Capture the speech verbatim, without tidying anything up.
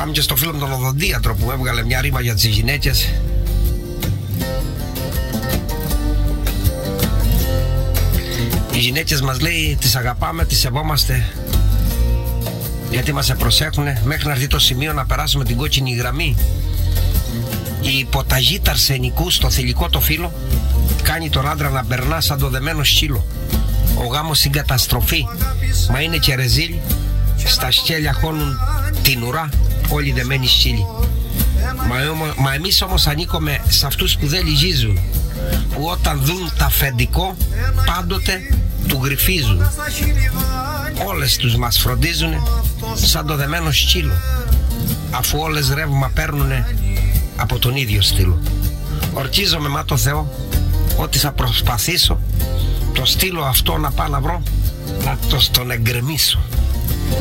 Πάμε και στο φίλο μου τον οδοντίατρο που έβγαλε μια ρήμα για τις γυναίκες. Οι γυναίκες μας λέει τις αγαπάμε, τις σεβόμαστε, γιατί μας προσέχουν μέχρι να έρθει το σημείο να περάσουμε την κόκκινη γραμμή. Η υποταγή του αρσενικού στο θηλυκό το φύλλο κάνει τον άντρα να περνά σαν το δεμένο σκύλο. Ο γάμος στην καταστροφή, μα είναι και ρεζίλ. Στα σκέλια χώνουν την ουρά όλοι δεμένοι σκύλοι. Μα, μα εμείς όμως ανήκουμε σε αυτούς που δεν λυγίζουν, που όταν δουν τα αφεντικό πάντοτε του γρυφίζουν. Όλες τους μας φροντίζουνε σαν το δεμένο σκύλο, αφού όλες ρεύμα παίρνουνε από τον ίδιο στήλο. Ορκίζομαι μα το Θεό ότι θα προσπαθήσω το στήλο αυτό να πάω να βρω, να το στον εγκρεμίσω.